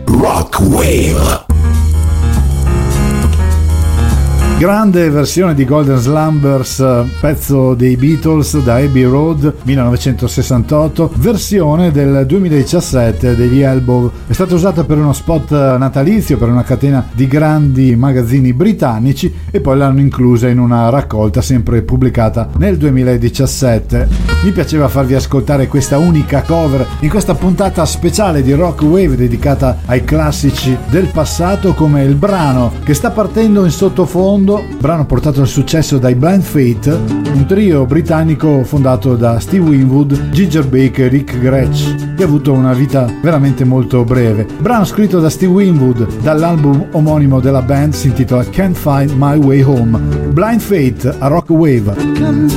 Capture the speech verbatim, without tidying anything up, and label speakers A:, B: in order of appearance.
A: Rock Wave. Grande versione di Golden Slumbers, pezzo dei Beatles da Abbey Road millenovecentosessantotto, versione del duemiladiciassette degli Elbow. È stata usata per uno spot natalizio per una catena di grandi magazzini britannici e poi l'hanno inclusa in una raccolta sempre pubblicata nel duemiladiciassette. Mi piaceva farvi ascoltare questa unica cover in questa puntata speciale di Rock Wave dedicata ai classici del passato, come il brano che sta partendo in sottofondo, brano portato al successo dai Blind Faith, un trio britannico fondato da Steve Winwood, Ginger Baker e Rick Gretsch, che ha avuto una vita veramente molto breve. Brano scritto da Steve Winwood dall'album omonimo della band, si intitola Can't Find My Way Home. Blind Faith a Rock Wave.